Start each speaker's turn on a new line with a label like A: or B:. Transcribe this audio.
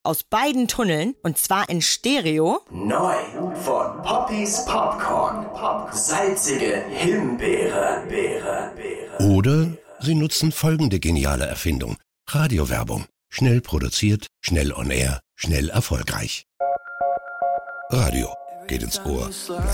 A: aus beiden Tunneln und zwar in Stereo.
B: Neu von Poppys Popcorn. Salzige Himbeere.
C: Oder Sie nutzen folgende geniale Erfindung. Radiowerbung. Schnell produziert, schnell on air, schnell erfolgreich. Radio geht ins Ohr.